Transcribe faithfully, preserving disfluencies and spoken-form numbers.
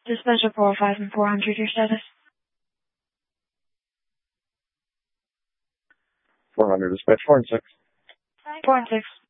Dispatcher four oh five and four hundred, your status? four hundred, dispatch four and six. four and six.